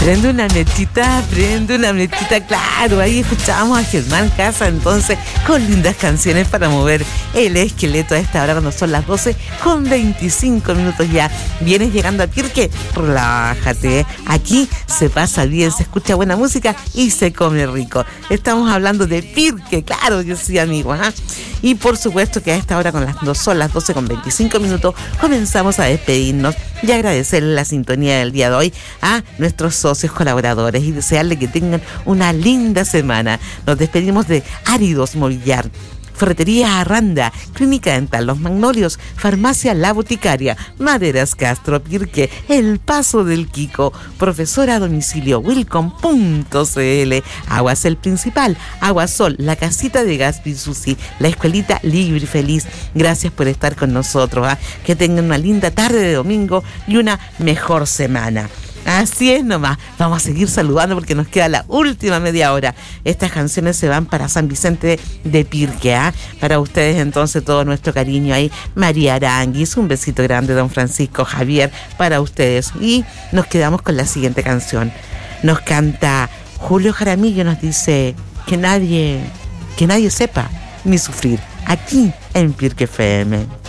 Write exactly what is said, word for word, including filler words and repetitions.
Prende una mechita, prende una mechita, claro. Ahí escuchábamos a Germán Casa, entonces, con lindas canciones para mover el esqueleto a esta hora, cuando son las doce con veinticinco minutos ya. ¿Vienes llegando a Pirque? Relájate, ¿eh? Aquí se pasa bien, se escucha buena música y se come rico. Estamos hablando de Pirque, claro que sí, amigos, ¿eh? Y por supuesto que a esta hora, con las dos, son las doce con veinticinco minutos, comenzamos a despedirnos y agradecerle la sintonía del día de hoy a nuestros socios colaboradores y desearle que tengan una linda semana. Nos despedimos de Áridos Mobiliar, Ferretería Arranda, Clínica Dental Los Magnolios, Farmacia La Boticaria, Maderas Castro Pirque, El Paso del Quico, Profesora a Domicilio Wilcom punto cl, Aguas El Principal, Aguasol, La Casita de Gaspi Susi, La Escuelita Libre y Feliz. Gracias por estar con nosotros, ¿eh? Que tengan una linda tarde de domingo y una mejor semana. Así es nomás, vamos a seguir saludando porque nos queda la última media hora. Estas canciones se van para San Vicente de Pirque, ¿eh? Para ustedes entonces todo nuestro cariño ahí. María Aranguis, un besito grande, don Francisco Javier, para ustedes. Y nos quedamos con la siguiente canción. Nos canta Julio Jaramillo, nos dice que nadie, que nadie sepa ni sufrir, aquí en Pirque F M.